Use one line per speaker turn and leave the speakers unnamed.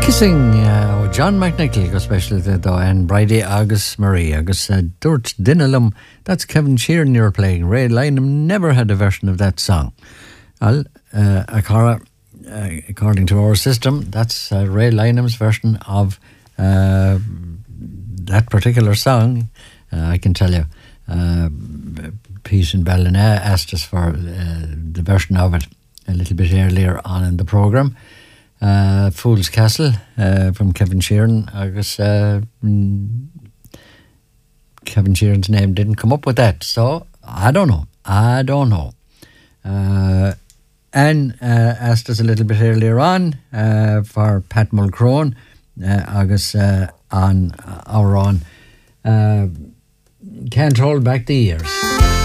Kissing John McNichol go special though, and Bridie Agus Marie Agus Durt Dinalum. That's Kevin Sheeran you're playing. Ray Lynham never had a version of that song. Well, according to our system, that's Ray Lynham's version of that particular song. I can tell you, Pete and Ballina asked us for the version of it a little bit earlier on in the programme. Fool's Castle from Kevin Sheeran. I guess Kevin Sheeran's name didn't come up with that, so I don't know. Anne asked us a little bit earlier on for Pat Mulcrone, August on our own. Can't hold back the years.